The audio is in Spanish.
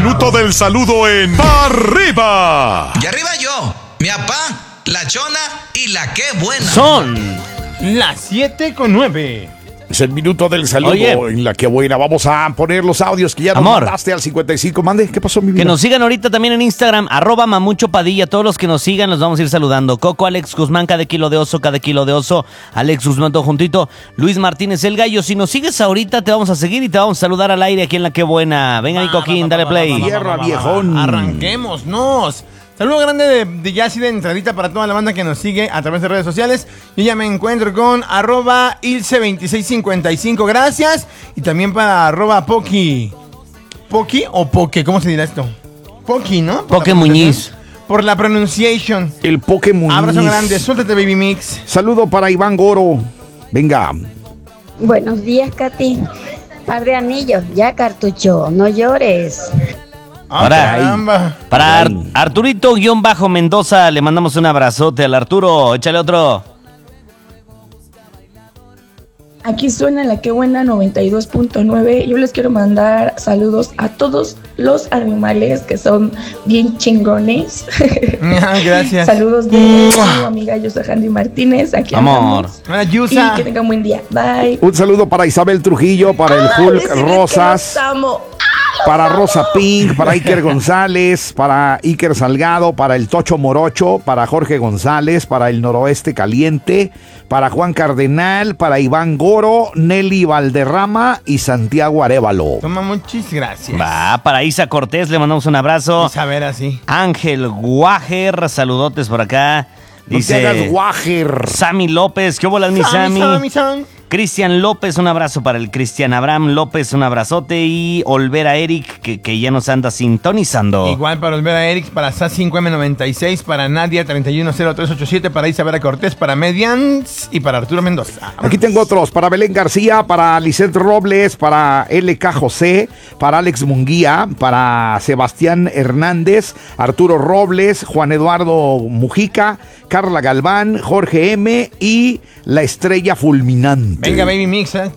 minuto del saludo en ¡Pa' arriba! Y arriba yo, mi papá, la chona y la qué buena. Son las 7:09. Es el minuto del saludo. Oye. En la que buena. Vamos a poner los audios que ya nos Amor. mandaste al 55. Mande, ¿qué pasó, mi vida? Que nos sigan ahorita también en Instagram, @mamuchopadilla. Todos los que nos sigan los vamos a ir saludando. Coco, Alex Guzmán, cada kilo de oso, Alex Guzmán, todo juntito. Luis Martínez, el gallo. Si nos sigues ahorita, te vamos a seguir y te vamos a saludar al aire aquí en La Que Buena. Venga, mi Coquín, dale play. Tierra, viejón. Arranquémonos. Saludo grande de ya así de entradita para toda la banda que nos sigue a través de redes sociales. Yo ya me encuentro con @ilse2655. Gracias. Y también para @Poki. ¿Poki o Poke? ¿Cómo se dirá esto? Poki, ¿no? Poke Muñiz. Por la pronunciation. El Pokémon. Abrazo grande. Suéltate, Baby Mix. Saludo para Iván Goro. Venga. Buenos días, Katy. Par de anillos, ya cartucho, no llores. Ahora, caramba. Para Arturito-Mendoza, le mandamos un abrazote al Arturo. Échale otro. Aquí suena La Que Buena 92.9. Yo les quiero mandar saludos a todos los animales que son bien chingones. Gracias. Saludos de mi amiga Yusa Handy Martínez. Aquí Amor. Hola, Y Yusa. que tengan buen día. Bye. Un saludo para Isabel Trujillo, para el Hulk Decirles que Rosas, los amo. para Rosa Pink, para Iker González, para Iker Salgado, para el Tocho Morocho, para Jorge González, para el Noroeste Caliente, para Juan Cardenal, para Iván Goro, Nelly Valderrama y Santiago Arévalo. Toma, muchas gracias. Va, para Isa Cortés, le mandamos un abrazo. Saber así. Ángel Guajer, saludotes por acá. No te hagas Dice guajer. Sammy López, ¿qué bolas, mi Sammy? Cristian López, un abrazo para el Cristian Abraham López, un abrazote. Y Olvera Eric, que ya nos anda sintonizando. Igual para Olvera Eric, para SA5M96, para Nadia 310387, para Isabela Cortés, para Medians y para Arturo Mendoza. Aquí tengo otros, para Belén García, para Lisette Robles, para LK José, para Alex Munguía, para Sebastián Hernández, Arturo Robles, Juan Eduardo Mujica, Carla Galván, Jorge M. y la Estrella Fulminante. Venga, Baby Mix,